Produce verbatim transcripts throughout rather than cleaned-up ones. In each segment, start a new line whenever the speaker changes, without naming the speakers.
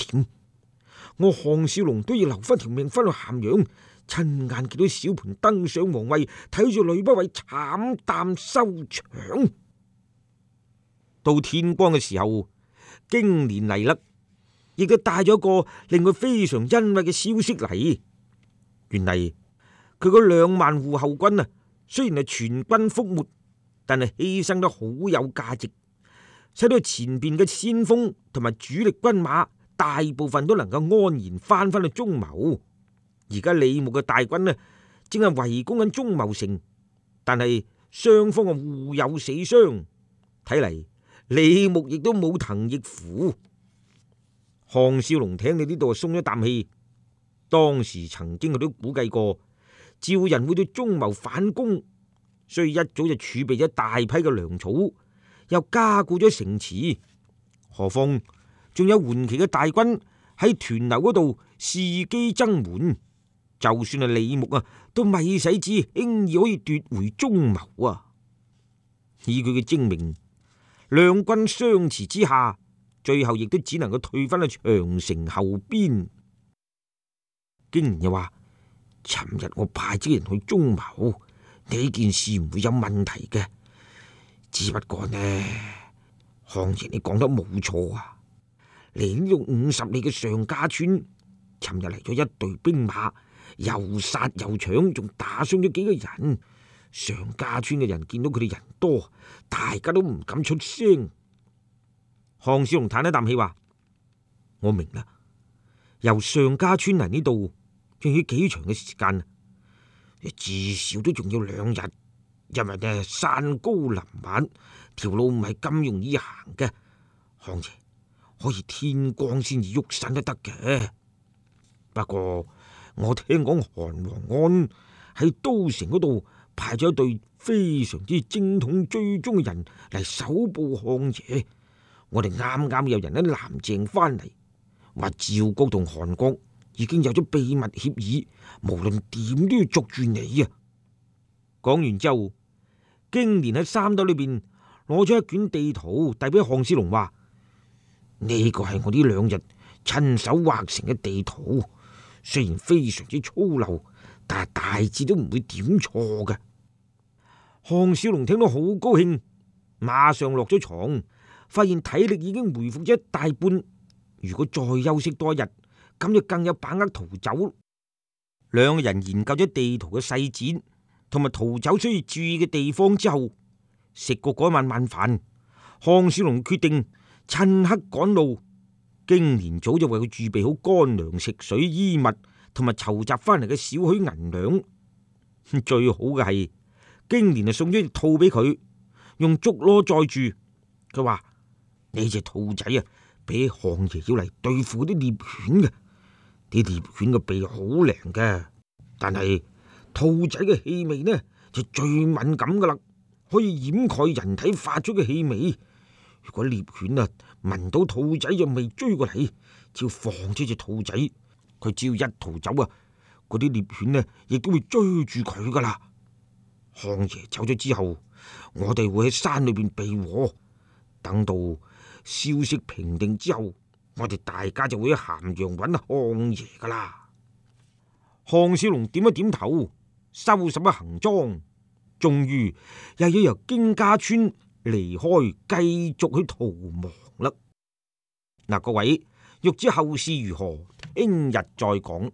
險。我項少龍都要留翻條命翻去咸陽，親眼見到小盤登上皇位，睇住呂不韋慘淡收場。到天光嘅時候，經年嚟啦，亦都帶咗個令佢非常欣慰嘅消息嚟。原嚟佢嗰兩萬戶後軍啊，雖然係全軍覆沒，但係犧牲得好有價值，使到前邊嘅先鋒同埋主力軍馬大部分都能夠安然翻返去中牟。而家李牧嘅大軍呢，正係圍攻緊中牟城，但係雙方啊互有死傷，睇嚟李牧亦都冇藤亦符。項少龍聽你呢度鬆咗啖氣，當時曾經佢都估計過趙人會對中牟反攻，所以一早就儲備咗大批嘅糧草，又加固咗城池，何況仲有桓騎嘅大軍喺屯留嗰度伺機增援，就算係李牧啊，都咪使至輕易可以奪回中牟啊！以佢嘅精明，兩軍相持之下，最後亦都只能夠退翻去長城後邊。經年又話：尋日我派啲人去中牟，呢件事唔會有問題嘅。只不過呢，項爺你講得冇錯啊！嚟呢度五十里嘅上家村，尋日嚟咗一隊兵馬，又殺又搶，仲打傷咗幾個人。上家村嘅人見到佢哋人多，大家都唔敢出聲。項少龍嘆一啖氣話：我明啦，由上家村嚟呢度仲要幾長嘅時間，至少都仲要兩日。因為呢山高林密，條路唔係咁容易行嘅。項爺可以天光先至喐身都得嘅。不過我聽講韓王安喺都城嗰度派咗一隊非常之精通追蹤嘅人嚟搜捕項爺。我哋啱啱有人喺南鄭翻嚟，話趙國同韓國已經有咗秘密協議，無論點都要捉住你啊！講完之後，經年喺衫兜裏邊攞咗一卷地圖遞俾項少龍，話：呢個係我呢兩日親手畫成嘅地圖，雖然非常之粗陋，但係大致都唔會點錯嘅。項少龍聽到好高興，馬上落咗床，發現體力已經回復咗一大半。如果再休息多一日，咁就更有把握逃走。兩個人研究咗地圖嘅細節同埋逃走需要注意嘅地方之後，食過嗰晚晚飯，項少龍決定趁黑趕路。經年早就為佢預備好乾糧、食水、衣物同埋籌集翻嚟嘅少許銀兩。最好嘅係經年就送咗隻兔俾佢，用竹籮載住。佢話：呢隻兔仔啊，俾項爺要嚟對付啲獵犬嘅。啲獵犬嘅鼻好靈嘅，但係兔仔嘅氣味呢就最敏感噶啦，可以掩蓋人體發出嘅氣味。如果獵犬啊聞到兔仔就未追過嚟，只要放咗隻兔仔，佢只要一逃走啊，嗰啲獵犬呢亦都會追住佢噶啦。項爺走咗之後，我哋會喺山裏邊避禍，等到消息平定之後，我哋大家就會喺咸陽揾項爺噶啦。項少龍點一點頭，收拾咗行裝，終於又要由荊家村離開，繼續去逃亡啦。嗱，各位欲知後事如何，聽日再講。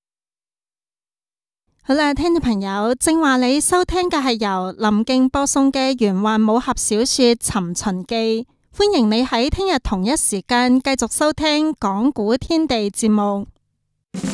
好啦，聽眾朋友，正話你收聽嘅係由林敬播送嘅玄幻武俠小說《尋秦記》，歡迎你喺聽日同一時間繼續收聽講古天地節目。